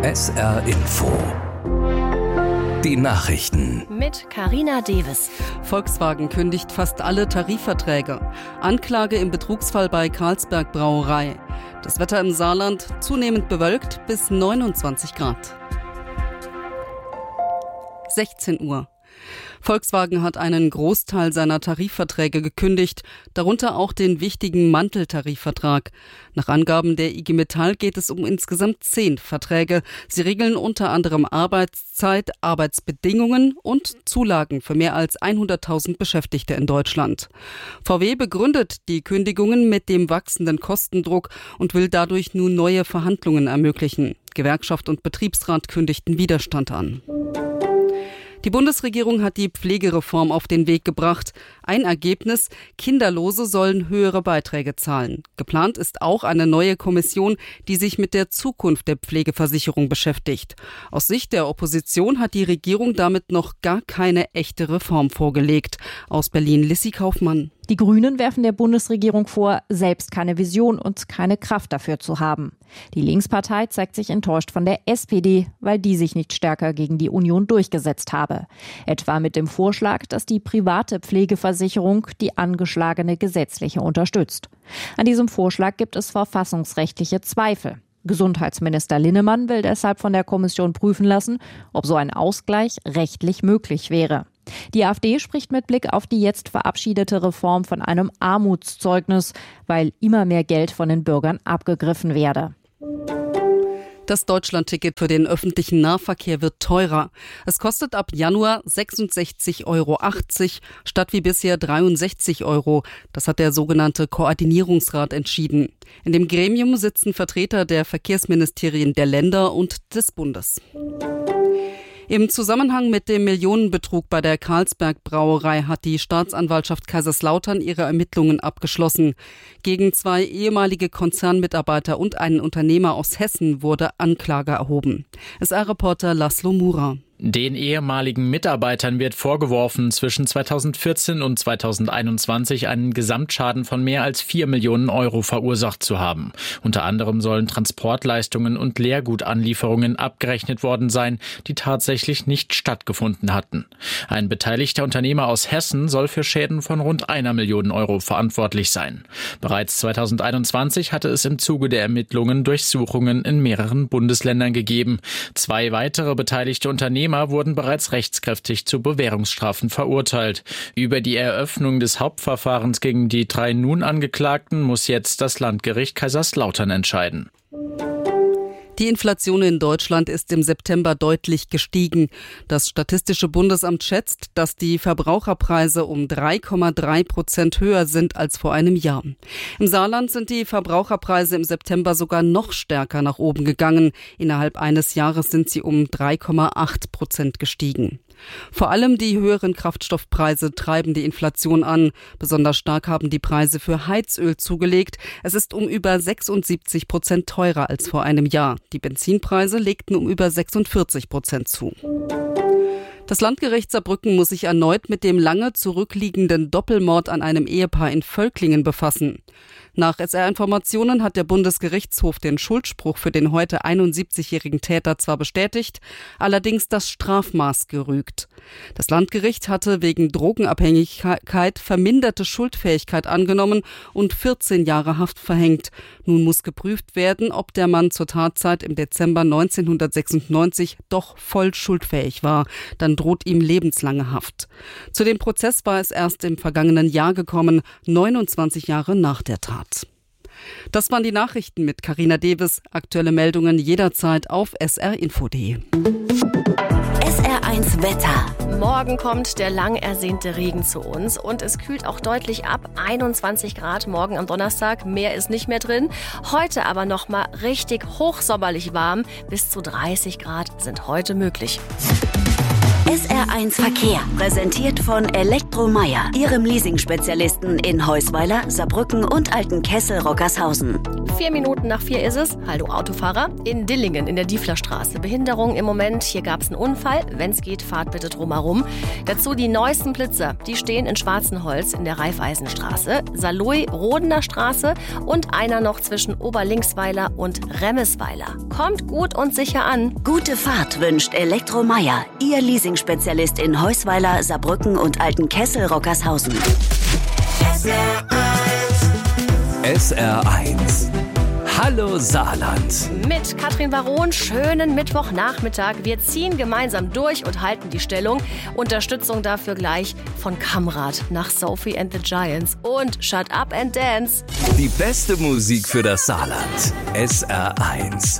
SR Info. Die Nachrichten. Mit Carina Deves. Volkswagen kündigt fast alle Tarifverträge. Anklage im Betrugsfall bei Carlsberg Brauerei. Das Wetter im Saarland zunehmend bewölkt bis 29 Grad. 16 Uhr. Volkswagen hat einen Großteil seiner Tarifverträge gekündigt, darunter auch den wichtigen Manteltarifvertrag. Nach Angaben der IG Metall geht es um insgesamt 10 Verträge. Sie regeln unter anderem Arbeitszeit, Arbeitsbedingungen und Zulagen für mehr als 100.000 Beschäftigte in Deutschland. VW begründet die Kündigungen mit dem wachsenden Kostendruck und will dadurch nun neue Verhandlungen ermöglichen. Gewerkschaft und Betriebsrat kündigten Widerstand an. Die Bundesregierung hat die Pflegereform auf den Weg gebracht. Ein Ergebnis: Kinderlose sollen höhere Beiträge zahlen. Geplant ist auch eine neue Kommission, die sich mit der Zukunft der Pflegeversicherung beschäftigt. Aus Sicht der Opposition hat die Regierung damit noch gar keine echte Reform vorgelegt. Aus Berlin Lissi Kaufmann. Die Grünen werfen der Bundesregierung vor, selbst keine Vision und keine Kraft dafür zu haben. Die Linkspartei zeigt sich enttäuscht von der SPD, weil die sich nicht stärker gegen die Union durchgesetzt habe. Etwa mit dem Vorschlag, dass die private Pflegeversicherung die angeschlagene gesetzliche unterstützt. An diesem Vorschlag gibt es verfassungsrechtliche Zweifel. Gesundheitsminister Linnemann will deshalb von der Kommission prüfen lassen, ob so ein Ausgleich rechtlich möglich wäre. Die AfD spricht mit Blick auf die jetzt verabschiedete Reform von einem Armutszeugnis, weil immer mehr Geld von den Bürgern abgegriffen werde. Das Deutschlandticket für den öffentlichen Nahverkehr wird teurer. Es kostet ab Januar 66,80 Euro statt wie bisher 63 Euro. Das hat der sogenannte Koordinierungsrat entschieden. In dem Gremium sitzen Vertreter der Verkehrsministerien der Länder und des Bundes. Im Zusammenhang mit dem Millionenbetrug bei der Carlsberg Brauerei hat die Staatsanwaltschaft Kaiserslautern ihre Ermittlungen abgeschlossen. Gegen 2 ehemalige Konzernmitarbeiter und einen Unternehmer aus Hessen wurde Anklage erhoben. SR-Reporter Laszlo Mura. Den ehemaligen Mitarbeitern wird vorgeworfen, zwischen 2014 und 2021 einen Gesamtschaden von mehr als 4 Millionen Euro verursacht zu haben. Unter anderem sollen Transportleistungen und Leergutanlieferungen abgerechnet worden sein, die tatsächlich nicht stattgefunden hatten. Ein beteiligter Unternehmer aus Hessen soll für Schäden von rund 1 Million Euro verantwortlich sein. Bereits 2021 hatte es im Zuge der Ermittlungen Durchsuchungen in mehreren Bundesländern gegeben. 2 weitere beteiligte Unternehmer wurden bereits rechtskräftig zu Bewährungsstrafen verurteilt. Über die Eröffnung des Hauptverfahrens gegen die 3 nun Angeklagten muss jetzt das Landgericht Kaiserslautern entscheiden. Die Inflation in Deutschland ist im September deutlich gestiegen. Das Statistische Bundesamt schätzt, dass die Verbraucherpreise um 3,3% höher sind als vor einem Jahr. Im Saarland sind die Verbraucherpreise im September sogar noch stärker nach oben gegangen. Innerhalb eines Jahres sind sie um 3,8% gestiegen. Vor allem die höheren Kraftstoffpreise treiben die Inflation an. Besonders stark haben die Preise für Heizöl zugelegt. Es ist um über 76% teurer als vor einem Jahr. Die Benzinpreise legten um über 46% zu. Das Landgericht Saarbrücken muss sich erneut mit dem lange zurückliegenden Doppelmord an einem Ehepaar in Völklingen befassen. Nach SR-Informationen hat der Bundesgerichtshof den Schuldspruch für den heute 71-jährigen Täter zwar bestätigt, allerdings das Strafmaß gerügt. Das Landgericht hatte wegen Drogenabhängigkeit verminderte Schuldfähigkeit angenommen und 14 Jahre Haft verhängt. Nun muss geprüft werden, ob der Mann zur Tatzeit im Dezember 1996 doch voll schuldfähig war. Dann droht ihm lebenslange Haft. Zu dem Prozess war es erst im vergangenen Jahr gekommen, 29 Jahre nach der Tat. Das waren die Nachrichten mit Carina Deves. Aktuelle Meldungen jederzeit auf srinfo.de. SR1 Wetter. Morgen kommt der lang ersehnte Regen zu uns und es kühlt auch deutlich ab. 21 Grad morgen am Donnerstag, mehr ist nicht mehr drin. Heute aber noch mal richtig hochsommerlich warm. Bis zu 30 Grad sind heute möglich. SR1 Verkehr, präsentiert von Elektromeyer, Ihrem Leasing-Spezialisten in Heusweiler, Saarbrücken und Altenkessel-Rockershausen. 4 Minuten nach 4 ist es. Hallo Autofahrer. In Dillingen in der Dieflerstraße. Behinderung im Moment. Hier gab es einen Unfall. Wenn es geht, fahrt bitte drumherum. Dazu die neuesten Blitzer. Die stehen in Schwarzenholz in der Raiffeisenstraße, Saarlouis, Rodener Straße und einer noch zwischen Oberlinksweiler und Remmesweiler. Kommt gut und sicher an. Gute Fahrt wünscht Elektromeyer, Ihr Leasing-Spezialist in Heusweiler, Saarbrücken und Altenkessel-Rockershausen. SR1. Hallo Saarland. Mit Katrin Baron, schönen Mittwochnachmittag. Wir ziehen gemeinsam durch und halten die Stellung. Unterstützung dafür gleich von Kamrad nach Sophie and the Giants und Shut Up and Dance. Die beste Musik für das Saarland. SR1.